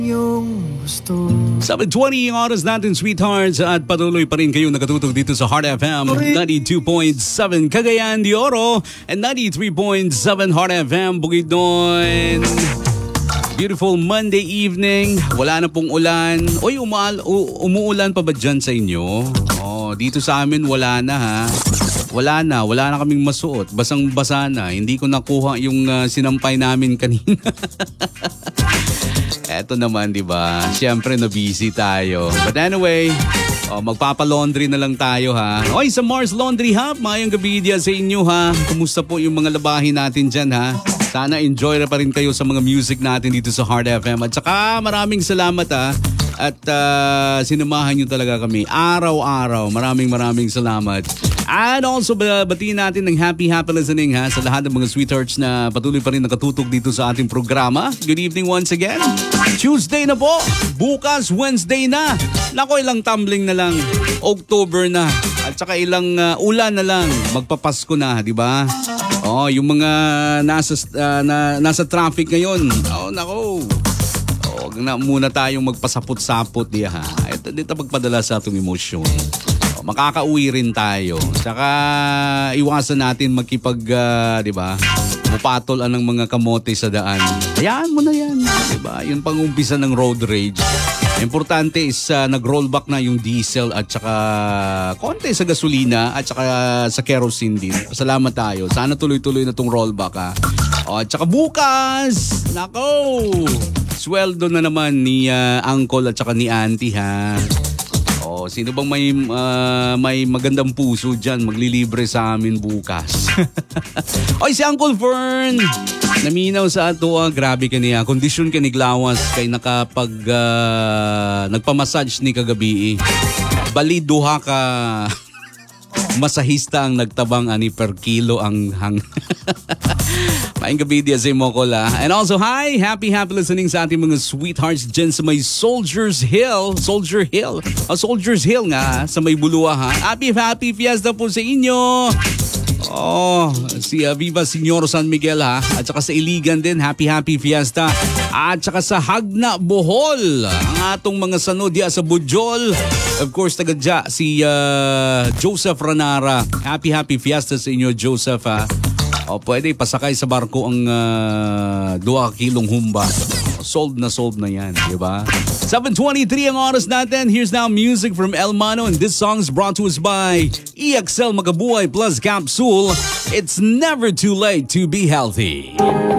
yung gusto. 7:20 yung oras natin, sweethearts, at patuloy pa rin kayong nakatutok dito sa Heart FM 92.7 Cagayan de Oro and 93.7 Heart FM Bukidnon. Beautiful Monday evening. Wala na pong ulan. Oy, umuulan pa ba dyan sa inyo? Oh, dito sa amin wala na ha. Wala na kaming masuot. Basang-basa na. Hindi ko nakuha yung sinampay namin kanina. Eto naman, di ba? Siyempre, na-busy tayo. But anyway, magpapa-laundry na lang tayo, ha? Oy, sa Mars Laundry Hub, mayang gabi diyan sa inyo, ha? Kumusta po yung mga labahin natin dyan, ha? Sana enjoy na pa rin kayo sa mga music natin dito sa Heart FM. At saka maraming salamat, ha? At sinamahan nyo talaga kami araw-araw. Maraming salamat. And also, batiin natin ng happy listening ha sa lahat ng mga sweethearts na patuloy pa rin nakatutok dito sa ating programa. Good evening once again. Tuesday na po. Bukas, Wednesday na. Nako, ilang tumbling na lang. October na. At saka ilang ulan na lang. Magpapasko na, di ba? Oh, yung mga nasa traffic ngayon. Oh, nako. Huwag na muna tayong magpasapot-sapot diya ha. Dito magpadala sa atong emosyon. Makakauwi rin tayo. Saka iwasan natin makipag, di ba? Mupatol ang mga kamote sa daan. Hayaan mo na yan. Di ba? Yun pang umpisa ng road rage. Importante is nag-rollback na yung diesel at saka konti sa gasolina at saka sa kerosene din. Salamat tayo. Sana tuloy-tuloy na tong rollback ha. At saka bukas, nako, sweldo na naman ni uncle at saka ni auntie ha. Sino bang may magandang puso dyan, maglilibre sa amin bukas. Oy, si Uncle Fern, naminaw sa ato, grabe ka niya. Kondisyon ka ni Glawas kay nagpamassage ni kagabi. Bali duha ka masahista ang nagtabang ani per kilo ang hang. Maing gabi diya sa Mokola. And also, hi! Happy listening sa ating mga sweethearts dyan sa may Soldiers Hill nga, sa may Bulua ha. Happy fiesta po sa inyo! Si Viva Señor San Miguel ha. At saka sa Iligan din, happy fiesta. At saka sa Hagna, Bohol, ang atong mga sanod diya sa Bujol. Of course, tagadya si Joseph Ranara. Happy fiesta sa inyo, Joseph ha. Pwede pasakay sa barko ang 2 kilong humba. Sold na yan, di ba? 7:23 ang oras natin. Here's now music from El Mano, and this song is brought to us by EXL Magabuhay Plus Capsule. It's never too late to be healthy.